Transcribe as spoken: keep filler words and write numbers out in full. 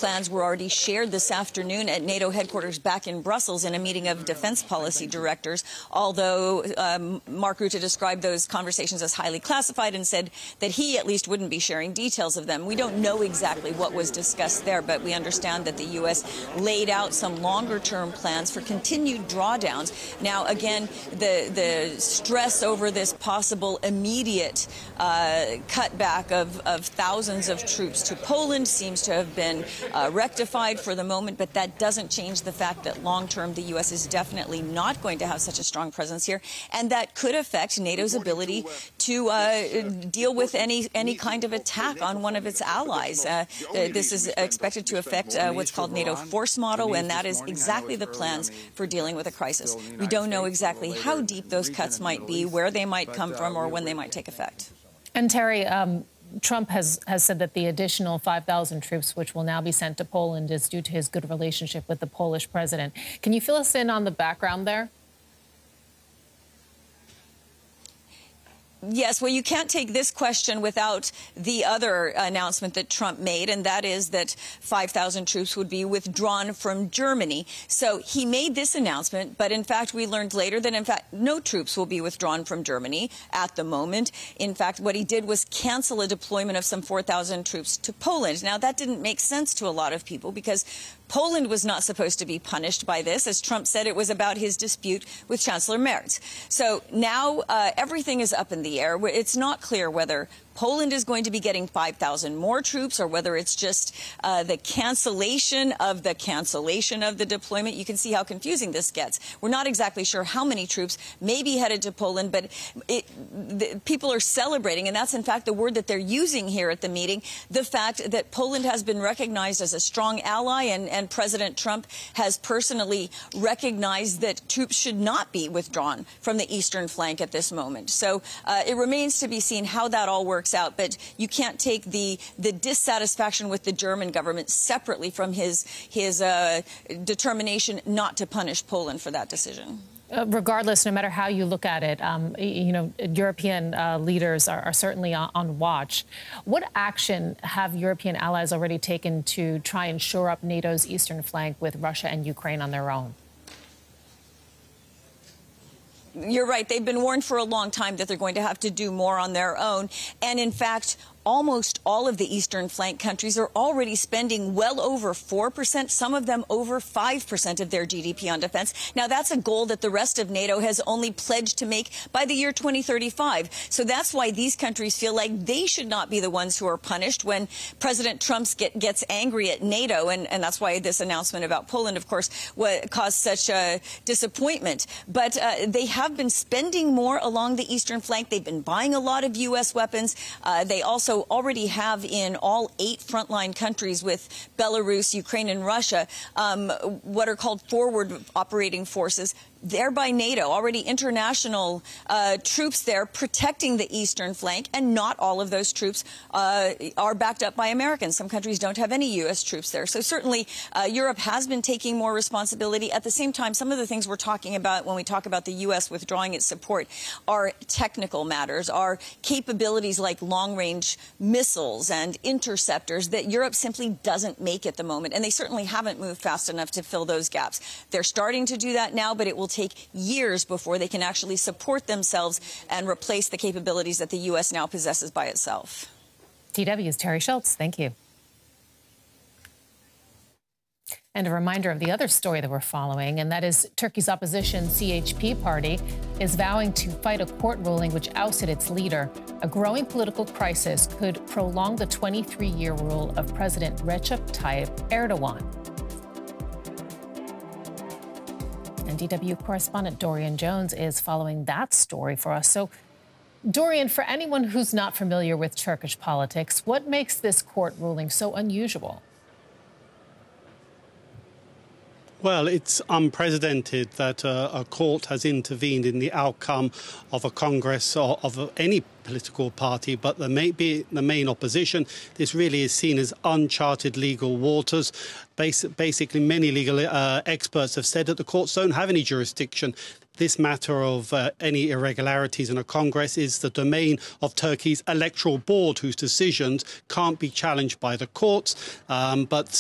plans were already shared this afternoon at NATO headquarters back in Brussels in a meeting of defense policy directors, although um, Mark Rutte described those conversations as highly classified and said that he at least wouldn't be sharing details of them. We don't know exactly what was discussed there, but we understand that the U S laid out some longer-term plans for continued drawdowns. Now, again, the, the stress over this possible immediate uh, cutback of, of thousands of troops to Poland seems to have been uh, rectified for the moment, but that doesn't change the fact that long-term the U S is definitely not going to have such a strong presence here, and that could affect NATO's ability to uh, deal with any any kind of attack on one of its allies. Uh, this is expected to affect uh, what's called NATO force model, and that is exactly the plans for dealing with a crisis. We don't know exactly how deep those cuts might be, where they might come from, or when they might take effect. And Terry, um, Trump has, has said that the additional five thousand troops, which will now be sent to Poland, is due to his good relationship with the Polish president. Can you fill us in on the background there? Yes, well, you can't take this question without the other announcement that Trump made, and that is that five thousand troops would be withdrawn from Germany. So he made this announcement, but in fact, we learned later that, in fact, no troops will be withdrawn from Germany at the moment. In fact, what he did was cancel a deployment of some four thousand troops to Poland. Now, that didn't make sense to a lot of people because Poland was not supposed to be punished by this. As Trump said, it was about his dispute with Chancellor Merz. So now uh, everything is up in the air. It's not clear whether Poland is going to be getting five thousand more troops or whether it's just uh, the cancellation of the cancellation of the deployment. You can see how confusing this gets. We're not exactly sure how many troops may be headed to Poland, but it, the, people are celebrating, and that's in fact the word that they're using here at the meeting, the fact that Poland has been recognized as a strong ally, and, and President Trump has personally recognized that troops should not be withdrawn from the eastern flank at this moment. So uh, it remains to be seen how that all works out, but you can't take the the dissatisfaction with the German government separately from his his uh, determination not to punish Poland for that decision. Uh, regardless, no matter how you look at it, um, you know, European uh, leaders are, are certainly on, on watch. What action have European allies already taken to try and shore up NATO's eastern flank with Russia and Ukraine on their own? You're right. They've been warned for a long time that they're going to have to do more on their own. And in fact, almost all of the eastern flank countries are already spending well over four percent, some of them over five percent of their G D P on defense. Now, that's a goal that the rest of NATO has only pledged to make by the year twenty thirty-five. So that's why these countries feel like they should not be the ones who are punished when President Trump get, gets angry at NATO. And, and that's why this announcement about Poland, of course, what caused such a disappointment. But uh, they have been spending more along the eastern flank. They've been buying a lot of U S weapons. Uh, they also already have in all eight frontline countries with Belarus, Ukraine, and Russia um, what are called forward operating forces. They're by NATO, already international uh, troops there protecting the eastern flank, and not all of those troops uh, are backed up by Americans. Some countries don't have any U S troops there. So certainly uh, Europe has been taking more responsibility. At the same time, some of the things we're talking about when we talk about the U S withdrawing its support are technical matters, are capabilities like long-range missiles and interceptors that Europe simply doesn't make at the moment. And they certainly haven't moved fast enough to fill those gaps. They're starting to do that now, but it will take years before they can actually support themselves and replace the capabilities that the U S now possesses by itself. D W's Terry Schultz, thank you. And a reminder of the other story that we're following, and that is Turkey's opposition C H P party is vowing to fight a court ruling which ousted its leader. A growing political crisis could prolong the twenty-three-year rule of President Recep Tayyip Erdogan. And D W correspondent Dorian Jones is following that story for us. So, Dorian, for anyone who's not familiar with Turkish politics, what makes this court ruling so unusual? Well, it's unprecedented that uh, a court has intervened in the outcome of a Congress or of any political party, but the, may be the main opposition. This really is seen as uncharted legal waters. Bas basically, many legal uh, experts have said that the courts don't have any jurisdiction. This matter of uh, any irregularities in a Congress is the domain of Turkey's electoral board, whose decisions can't be challenged by the courts. Um, but